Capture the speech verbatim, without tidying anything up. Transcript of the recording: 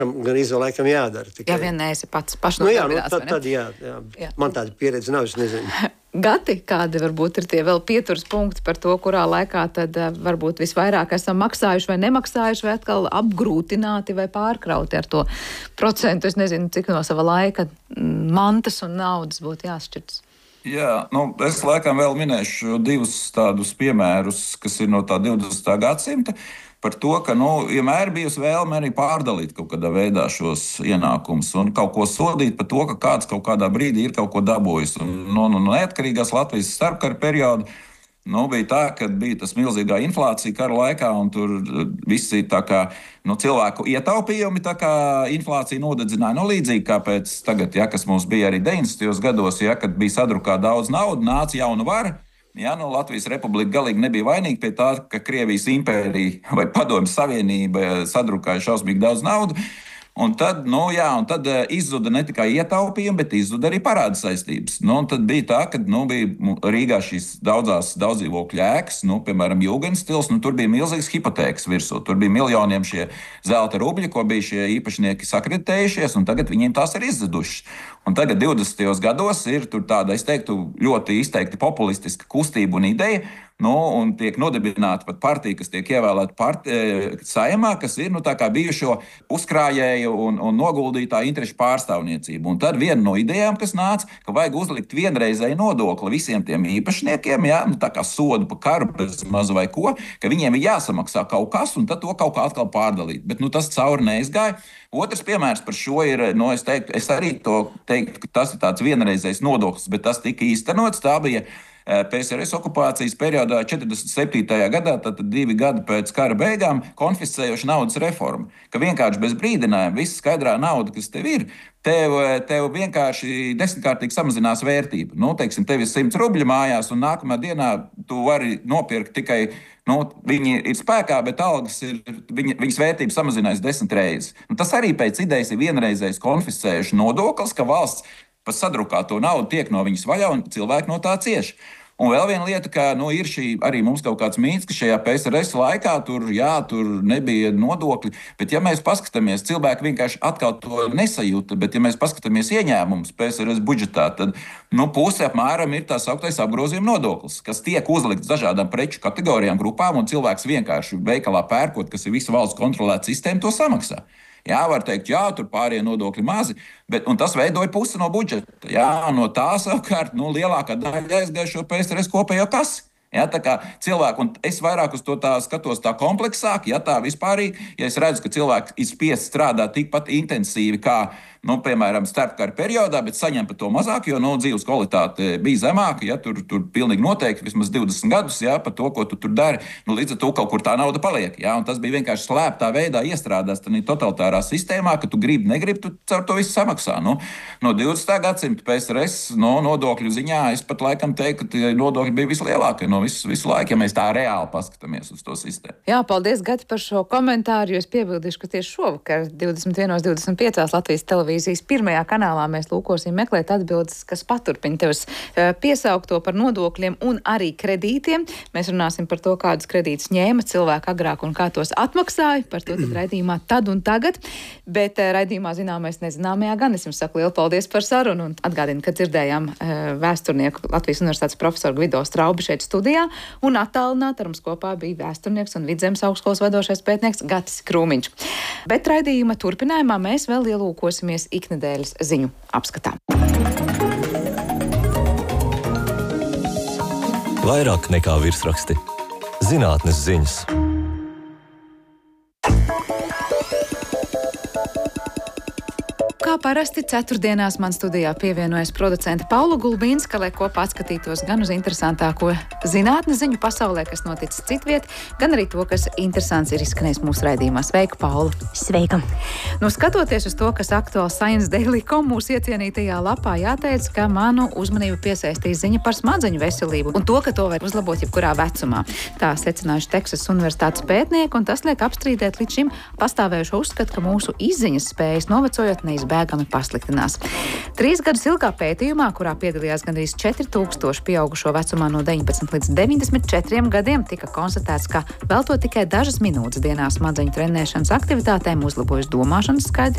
Gan izolēkam jādara. Tikai. Ja vien neesi pats Nu jā, nu, pašnodarbināts, tad, tad jā, jā. Jā. Man tāda pieredze nav, es nezinu. Gati, kādi varbūt ir tie vēl pieturas punkti par to, kurā laikā tad uh, varbūt visvairāk esam maksājuši vai nemaksājuši, vai atkal apgrūtināti vai pārkrauti ar to procentu. Es nezinu, cik no sava laika mantas un naudas būtu jāšķirts. Jā, nu, es laikam vēl minēšu divus tādus piemērus, kas ir no tā divdesmitā gadsimta. Par to, ka nu, vienmēr bijusi vēlme arī pārdalīt kaut kādā veidā šos ienākumus un kaut ko sodīt par to, ka kāds kaut kādā brīdī ir kaut ko dabūjis. Un, no, no neatkarīgās Latvijas starpkara perioda nu, bija tā, ka bija tas milzīgā inflācija kara laikā, un tur visi tā kā, nu, cilvēku ietaupījumi tā kā inflācija nodedzināja. Nu, līdzīgi kā pēc tagad, ja, kas mums bija arī deviņdesmitajos gados, ja, kad bija sadrukāta daudz naudas, nāca jauna vara. Jā, nu, Latvijas Republika galīgi nebija vainīga pie tā, ka Krievijas impērija vai Padomju Savienība sadrukāja šausmīgi daudz naudas. Un tad, nu, jā, un tad izzuda ne tikai ietaupījumi, bet izzuda arī parāda saistības. Nu, tad bija tā, ka nu, bija Rīgā šīs daudzās daudzdzīvokļu ēkas, nu, piemēram, Jūgenstils, nu, tur bija milzīgas hipotēkas virsū. Tur bija miljoniem šie zelta rubļi, ko bija šie īpašnieki sakreditējušies, un tagad viņiem tās ir izzudušas. Un tagad divdesmitajos gados ir tur tāda, es teiktu, ļoti izteikti populistiska kustība un ideja, nu, un tiek nodibināta pat partija, kas tiek ievēlēta part, e, saimā, kas ir nu, tā kā bijušo uzkrājēju un, un noguldītāju interešu pārstāvniecību. Un tad viena no idejām, kas nāca, ka vajag uzlikt vienreizēju nodokli visiem tiem īpašniekiem, jā, nu, tā kā sodu pa karu bez maza vai ko, ka viņiem ir jāsamaksā kaut kas, un tad to kaut kā atkal pārdalīt. Bet nu, tas cauri neizgāja. Otrs piemērs par šo ir, nu, es teiktu, es arī to teiktu, ka tas ir tāds vienreizējs nodoklis, bet tas tika īstenots. Tā bija P S R S okupācijas periodā četrdesmit septītajā gadā, tad divi gadi pēc kara beigām, konfiscējoša naudas reforma. Ka vienkārši bez brīdinājuma viss skaidrā nauda, kas tev ir, tev, tev vienkārši desmitkārtīgi samazinās vērtība. Nu, teiksim, tev ir simts rubļi mājās, un nākamā dienā tu vari nopirkt tikai, nu, viņi ir spēkā, bet algas ir, viņa, viņas vērtība samazinās desmit reizes. Un tas arī pēc idejas ir vienreizējs konfiscējoša nodoklis, ka valsts par sadrukāto naudu tiek no viņas vaļā un cilvēki no tā cieš. Un vēl viena lieta, ka nu, ir šī arī mums kaut kāds mīts, ka šajā P S R S laikā tur, jā, tur nebija nodokļi, bet ja mēs paskatāmies, cilvēki vienkārši atkal to nesajūta, bet ja mēs paskatāmies ieņēmumus P S R S budžetā, tad nu, puse apmēram ir tā sauktais apgrozījuma nodoklis, kas tiek uzlikts dažādām preču kategorijām, grupām, un cilvēks vienkārši veikalā pērkot, kas ir visu valsts kontrolēta sistēma, to samaksā. Jā, var teikt, jā, tur pārējie nodokļi mazi, bet tas veidoja pusi no budžeta. Jā, no tā savukārt nu, lielākā daļa aizgāja šo P S R S kopējo kasi. Ja, tā kā cilvēki, un es vairāk uz to tā skatos tā kompleksāk, ja tā vispārīgi, ja es redzu, ka cilvēki ir spiest strādāt tikpat intensīvi kā, nu, piemēram, starpkara periodā, bet saņem par to mazāk, jo, nu, dzīves kvalitāte bija zemāka, ja, tur, tur pilnīgi noteikti vismaz divdesmit gadus, ja, par to, ko tu tur dari, nu, līdz ar to kaut kur tā nauda paliek, ja, un tas bija vienkārši slēptā veidā iestrādās tādā totalitārā sistēmā, ka tu gribi, negribi, tu caur to visu samaksā, nu, no divdesmitā gadsimta P S R S, no nodokļu ziņā, es pat laikam teiktu, ka tie nodokļi bija vislielākie, no visu, visu laiku, ja mēs tā reāli paskatāmies uz to sistēmu. Jā, paldies, Gati, par šo komentāru, jo es piebildīšu, ka tieši šovakar divdesmit vienos divdesmit piecās Latvijas televīzijas pirmajā kanālā mēs lūkosim meklēt atbildes, kas paturpina tevis piesaukto par nodokļiem un arī kredītiem. Mēs runāsim par to, kādus kredītus ņēma cilvēki agrāk un kā tos atmaksāja, par to tad raidījumā tad un tagad, bet raidījumā zināmais nezināmajā gan. Es jums saku lielu paldies par sarunu un atgādinu, ka dzirdējām vēsturnieku Latvijas Universitātes profesoru Gvido Straubi šeit studijā. Un attālināti ar mums kopā bija vēsturnieks un Vidzemes augstskolas vadošais pētnieks Gatis Krūmiņš. Bet raidījuma turpinājumā mēs vēl ielūkosimies iknedēļas ziņu apskatā. Vairāk nekā virsraksti. Zinātnes ziņas. Kā parasti ceturtdienās man studijā pievienojas producente Paula Gulbīnska, lai kopā atskatītos gan uz interesantāko zinātnes ziņu pasaulē, kas noticis citviet, gan arī to, kas interesants ir izskanējis mūsu raidījumā. Sveika, Paula! Sveika! Nu, skatoties uz to, kas aktuāls Science Daily dot com mūsu iecienītajā lapā, jāteic, ka manu uzmanību piesaistīs ziņa par smadzeņu veselību un to, ka to var uzlabot jebkurā vecumā. Tā secinājuši Teksas Universitātes pētnieki, un tas liek apstrīdēt līdz šim pastāvējušo uzskatu, ka mūsu izziņas spējas novecojot neizbēgami bēgami pasliktinās. Trīs gadus ilgā pētījumā, kurā piedalījās gandrīz četri tūkstoši pieaugušo vecumā no deviņpadsmit līdz deviņdesmit četriem gadiem, tika konstatēts, ka veltot tikai dažas minūtes dienā smadzeņu trenēšanas aktivitātēm uzlabojas domāšanas skaidrība,